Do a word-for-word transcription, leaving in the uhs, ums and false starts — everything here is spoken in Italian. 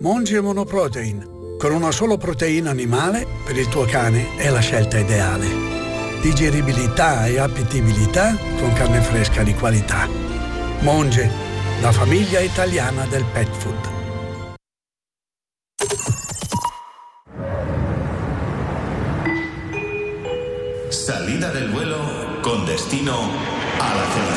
Monge Monoprotein. Con una sola proteina animale, per il tuo cane è la scelta ideale. Digeribilità e appetibilità con carne fresca di qualità. Monge, la famiglia italiana del pet food. Salida del vuelo con destino a la felicidad.